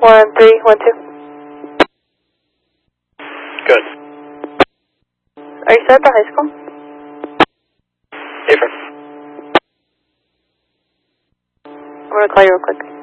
1312. Good. Are you still at the high school? Affirm. I'm going to call you real quick.